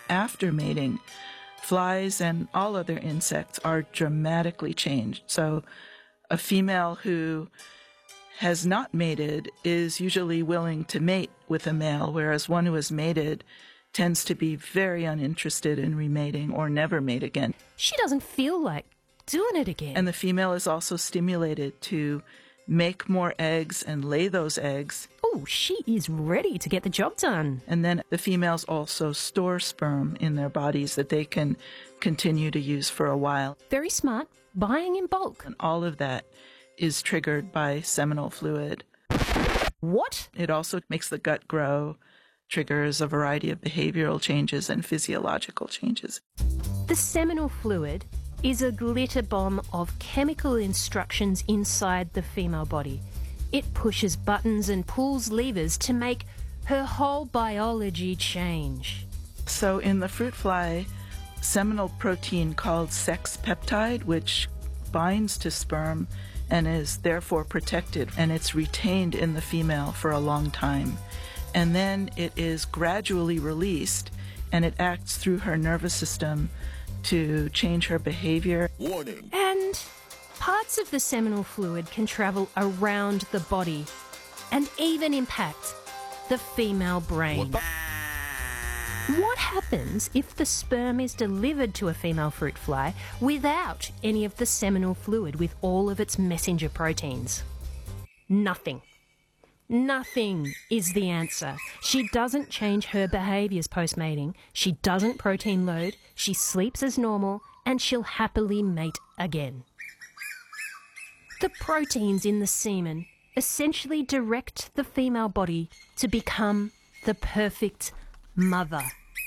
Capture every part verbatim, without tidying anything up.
after mating, flies and all other insects are dramatically changed. So a female who has not mated is usually willing to mate with a male, whereas one who has mated tends to be very uninterested in remating or never mate again. She doesn't feel like doing it again. And the female is also stimulated to make more eggs and lay those eggs. Oh, she is ready to get the job done. And then the females also store sperm in their bodies that they can continue to use for a while. Very smart. Buying in bulk. And all of that is triggered by seminal fluid. What? It also makes the gut grow, triggers a variety of behavioral changes and physiological changes. The seminal fluid is a glitter bomb of chemical instructions inside the female body. It pushes buttons and pulls levers to make her whole biology change. So in the fruit fly, seminal protein called sex peptide, which binds to sperm and is therefore protected, and it's retained in the female for a long time. And then it is gradually released, and it acts through her nervous system to change her behavior. Warning. And parts of the seminal fluid can travel around the body and even impact the female brain. What, what happens if the sperm is delivered to a female fruit fly without any of the seminal fluid with all of its messenger proteins? Nothing. Nothing is the answer. She doesn't change her behaviours post-mating. She doesn't protein load. She sleeps as normal, and she'll happily mate again. The proteins in the semen essentially direct the female body to become the perfect mother.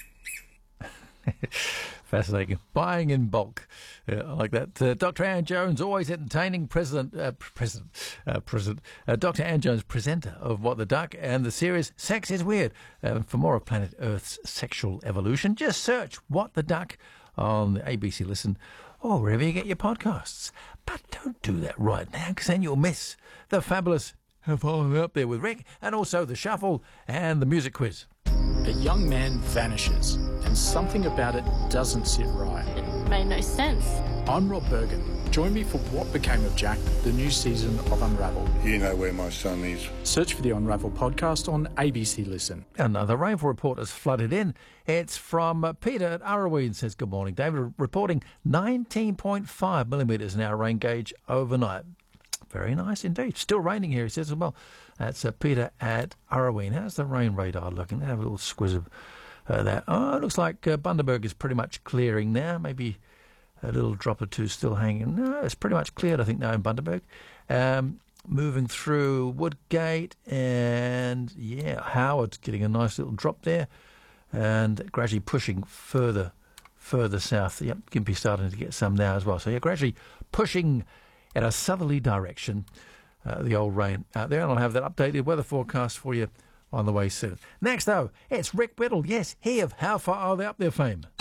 Fascinating. Buying in bulk. Yeah, I like that. Uh, Doctor Anne Jones, always entertaining president, uh, president, uh, president. Uh, Doctor Anne Jones, presenter of What the Duck and the series Sex is Weird. Uh, for more of planet Earth's sexual evolution, just search What the Duck on the A B C Listen or wherever you get your podcasts. But don't do that right now, because then you'll miss the fabulous Following Up There with Rick, and also the shuffle and the music quiz. A young man vanishes, and something about it doesn't sit right. It made no sense. I'm Rob Bergen. Join me for What Became of Jack, the new season of Unravel. You know where my son is. Search for the Unravel podcast on A B C Listen. Another rainfall report has flooded in. It's from uh, Peter at Arroween. Says, good morning, David. Reporting nineteen point five millimetres in our rain gauge overnight. Very nice indeed. Still raining here, he says as well. That's uh, Peter at Arroween. How's the rain radar looking? Have a little squiz of uh, that. Oh, it looks like uh, Bundaberg is pretty much clearing now. Maybe a little drop or two still hanging. No, it's pretty much cleared, I think, now in Bundaberg. Um, moving through Woodgate, and, yeah, Howard's getting a nice little drop there, and gradually pushing further, further south. Yep, Gympie starting to get some now as well. So, yeah, gradually pushing in a southerly direction, uh, the old rain out there. And I'll have that updated weather forecast for you on the way soon. Next, though, it's Rick Whittle. Yes, he of How Far Are They Up There fame.